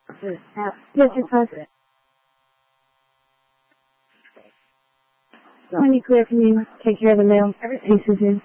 Yes, it's positive. So when you clear, can you take care of the mail pieces in?